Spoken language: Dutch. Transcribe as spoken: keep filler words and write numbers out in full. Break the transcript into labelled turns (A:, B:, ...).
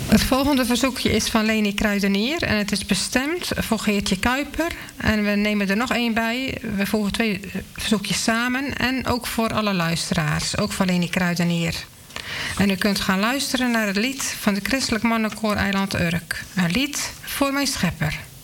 A: Het volgende verzoekje is van Leni Kruidenier en het is bestemd voor Geertje Kuiper. En we nemen er nog één bij. We voegen twee verzoekjes samen en ook voor alle luisteraars, ook van Leni Kruidenier. En u kunt gaan luisteren naar het lied van de Christelijk Mannenkoor Eiland Urk. Een lied voor mijn schepper.